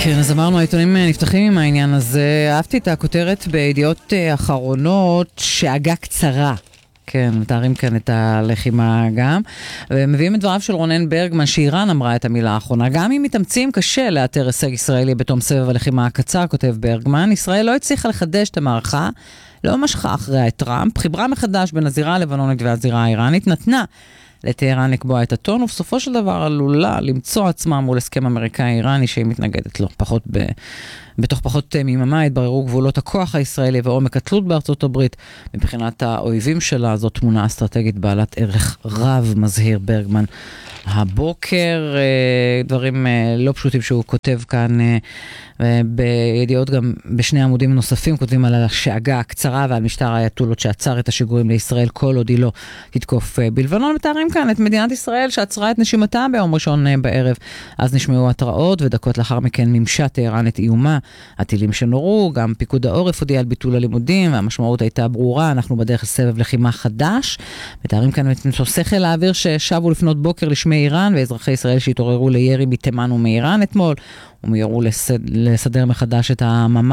כן, אז אמרנו, העיתונים נפתחים עם העניין הזה. אהבתי את הכותרת בידיעות אחרונות שהגה קצרה. כן, מתארים כאן את הלחימה גם. ומביאים את דבריו של רונן ברגמן, שאיראן אמרה את המילה האחרונה. גם אם מתאמצים, קשה לאתר הישג ישראלי בתום סבב הלחימה הקצר, כותב ברגמן. ישראל לא הצליחה לחדש את המערכה, לא משכה אחריה את טראמפ, חיברה מחדש בין הזירה הלבנונית והזירה האיראנית, נתנה לטהרן לקבוע את הטון, ובסופו של דבר עלולה למצוא עצמה מול הסכם אמריקאי-איראני שהיא מתנגדת לו. בתוך פחות מיממה התבררו גבולות הכוח הישראלי ועומק התלות בארצות הברית. מבחינת האויבים שלה, זו תמונה אסטרטגית בעלת ערך רב, מזהיר ברגמן. הבוקר, דברים לא פשוטים שהוא כותב כאן בידיעות, גם בשני עמודים נוספים כותבים על השאגה הקצרה ועל משטר האייתולות שעצר את השיגורים לישראל כל עוד היא לא תתקוף בלבנון. מתארים כאן את מדינת ישראל שעצרה את נשימתה ביום ראשון בערב. אז נשמעו התראות ודקות לאחר מכן מימשה טהרן את איומה. הטילים שנורו, גם פיקוד העורף הודיע על ביטול הלימודים, והמשמעות הייתה ברורה, אנחנו בדרך לסבב לחימה חדש. מתארים כאן את מטוסי חיל האוויר ששבו לפנות בוקר לשמי איראן, ואזרחי ישראל שהתעוררו לירי מתימן ומאיראן אתמול, ומיהרו לסדר מחדש את הממ"ד